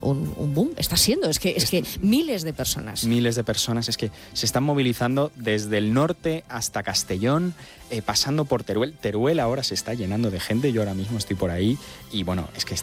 un boom, está siendo, es que miles de personas. Miles de personas, es que se están movilizando desde el norte hasta Castellón, pasando por Teruel. Teruel ahora se está llenando de gente, yo ahora mismo estoy por ahí y bueno, es que